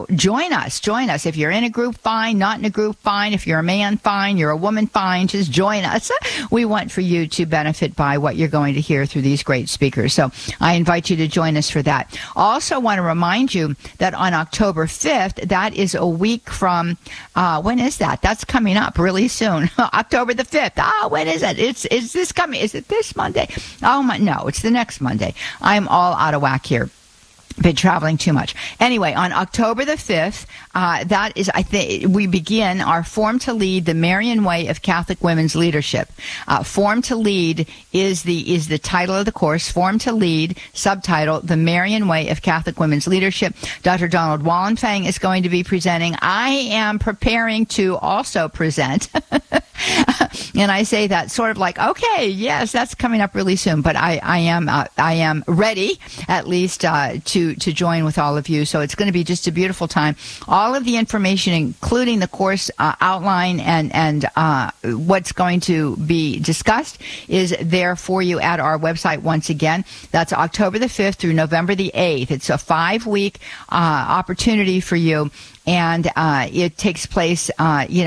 join us. If you're in a group, fine. Not in a group, fine. If you're a man, fine. You're a woman, fine. Just join us. We want for you to benefit by what you're going to hear through these great speakers. So I invite you to join us for that. Also want to remind you that on October 5th, that is a week from, when is that? That's coming up really soon. October the 5th. When is it? Is this coming? Is it this Monday? No, it's the next Monday. I'm all out of whack here. Been traveling too much. Anyway, on October the 5th, that is, I think, we begin our Form to Lead, the Marian Way of Catholic Women's Leadership. Form to Lead is the title of the course. Form to Lead, subtitle, The Marian Way of Catholic Women's Leadership. Dr. Donald Wallenfang is going to be presenting. I am preparing to also present. And I say that sort of like, okay, yes, that's coming up really soon. But I am ready, at least, to join with all of you. So it's going to be just a beautiful time. All of the information, including the course outline and what's going to be discussed, is there for you at our website once again. That's October the 5th through November the 8th. It's a 5-week opportunity for you. And it takes place, you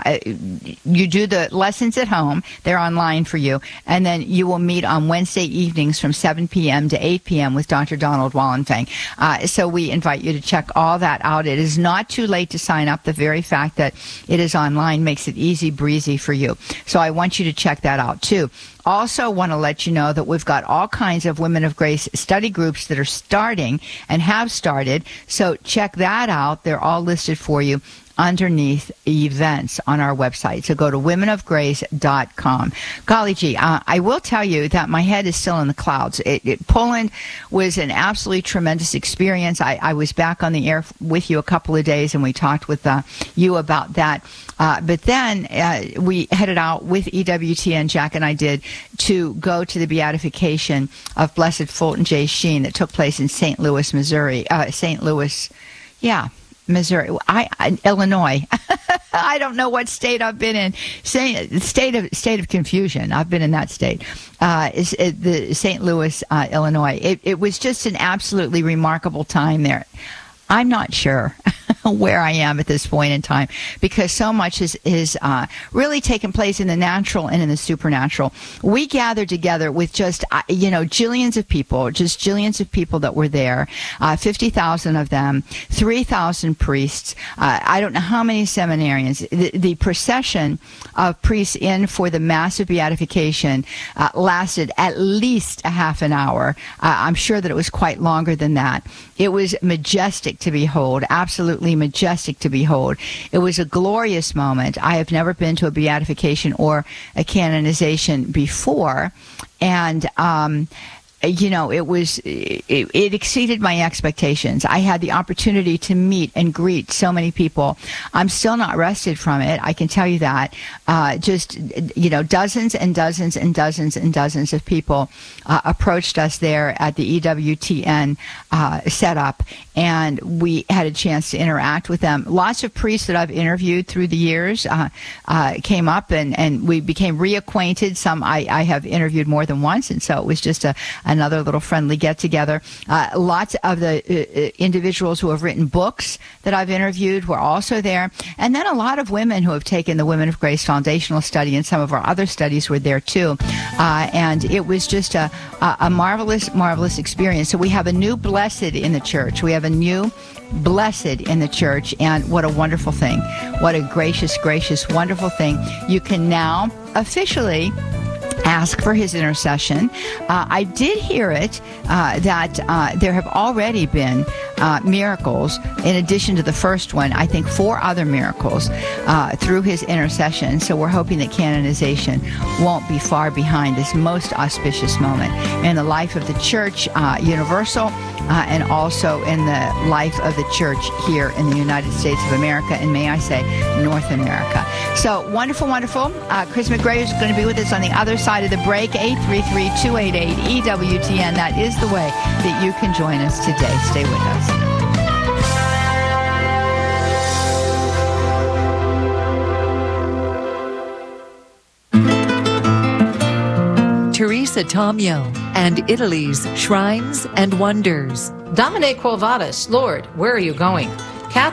do the lessons at home. They're online for you. And then you will meet on Wednesday evenings from 7 p.m. to 8 p.m. with Dr. Donald Wallenfang. So we invite you to check all that out. It is not too late to sign up. The very fact that it is online makes it easy breezy for you. So I want you to check that out, too. Also want to let you know that we've got all kinds of Women of Grace study groups that are starting and have started. So check that out. They're all listed for you underneath events on our website. So go to womenofgrace.com. Golly gee, I will tell you that my head is still in the clouds. Poland was an absolutely tremendous experience. I was back on the air with you a couple of days, and we talked with you about that. But then we headed out with EWTN, Jack and I did, to go to the beatification of Blessed Fulton J. Sheen that took place in St. Louis, Missouri. Missouri, Illinois. I don't know what state I've been in. State of confusion. I've been in that state. The St. Louis, Illinois. It was just an absolutely remarkable time there. I'm not sure where I am at this point in time, because so much is really taken place in the natural and in the supernatural. We gathered together with just, jillions of people that were there, 50,000 of them, 3,000 priests, I don't know how many seminarians. The procession of priests in for the massive beatification lasted at least a half an hour. I'm sure that it was quite longer than that. It was majestic to behold, absolutely majestic to behold. It was a glorious moment. I have never been to a beatification or a canonization before, and it exceeded my expectations. I had the opportunity to meet and greet so many people. I'm still not rested from it, I can tell you that. Dozens and dozens and dozens and dozens of people approached us there at the EWTN setup, and we had a chance to interact with them. Lots of priests that I've interviewed through the years came up, and we became reacquainted. Some I have interviewed more than once, and so it was just another little friendly get-together. Lots of the individuals who have written books that I've interviewed were also there. And then a lot of women who have taken the Women of Grace foundational study and some of our other studies were there too. And it was just a marvelous, marvelous experience. So we have a new blessed in the church. We have a new blessed in the church, and what a wonderful thing. What a gracious, gracious, wonderful thing. You can now officially ask for his intercession. I did hear it that there have already been miracles in addition to the first one. I think 4 other miracles through his intercession. So we're hoping that canonization won't be far behind this most auspicious moment in the life of the Church Universal and also in the life of the Church here in the United States of America, and may I say North America. So wonderful, wonderful. Chris McGray is going to be with us on the other side of the break. 833-288-EWTN. That is the way that you can join us today. Stay with us. Teresa Tomeo and Italy's Shrines and Wonders. Domine Quo Vadis, Lord, where are you going?